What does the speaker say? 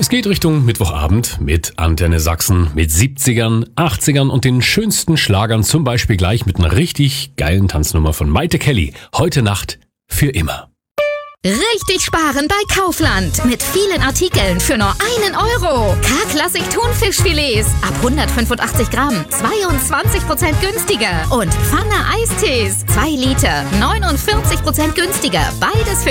Es geht Richtung Mittwochabend mit Antenne Sachsen, mit 70ern, 80ern und den schönsten Schlagern, zum Beispiel gleich mit einer richtig geilen Tanznummer von Maite Kelly. Heute Nacht für immer. Richtig sparen bei Kaufland. Mit vielen Artikeln für nur 1 Euro. K-Klassik Thunfischfilets ab 185 Gramm 22% günstiger. Und Pfanne Eistees 2 Liter 49% günstiger. Beides für